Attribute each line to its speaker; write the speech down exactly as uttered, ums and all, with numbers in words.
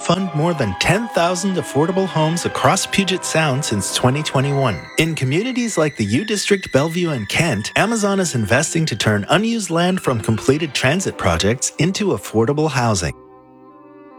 Speaker 1: fund more than ten thousand affordable homes across Puget Sound since twenty twenty-one. In communities like the U District, Bellevue, and Kent, Amazon is investing to turn unused land from completed transit projects into affordable housing.